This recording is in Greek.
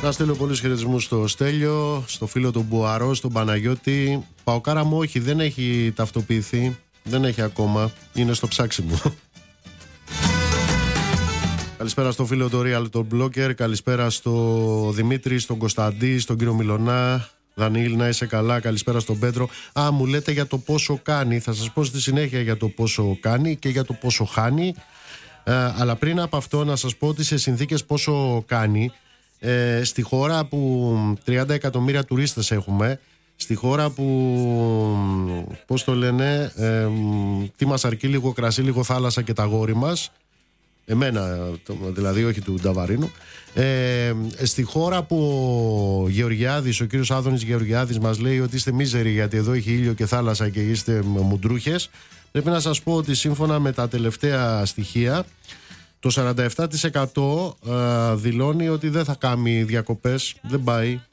Να στείλω πολλούς χαιρετισμούς στο Στέλιο, στο φίλο του Μπουαρό, στον Παναγιώτη. Παοκάρα μου όχι, δεν έχει ταυτοποιηθεί, δεν έχει ακόμα, είναι στο ψάξιμο. Καλησπέρα στο φίλο του Real τον Blogger, καλησπέρα στο Δημήτρη, στον Κωνσταντή, στον κύριο Μιλωνά. Δανίλη, να είσαι καλά, καλησπέρα στον Πέτρο. Μου λέτε για το πόσο κάνει, θα σας πω στη συνέχεια για το πόσο κάνει και για το πόσο χάνει. Αλλά πριν από αυτό να σας πω ότι σε συνθήκες πόσο κάνει, στη χώρα που 30 εκατομμύρια τουρίστες έχουμε, στη χώρα που, πώς το λένε, τι μας αρκεί, λίγο κρασί, λίγο θάλασσα και τα γόρι μας, εμένα δηλαδή, όχι του Νταβαρίνου, στη χώρα που ο Γεωργιάδης, ο κύριος Άδωνης Γεωργιάδης μας λέει ότι είστε μίζεροι γιατί εδώ έχει ήλιο και θάλασσα και είστε μουντρούχες, πρέπει να σας πω ότι σύμφωνα με τα τελευταία στοιχεία το 47% δηλώνει ότι δεν θα κάνει διακοπές, δεν πάει.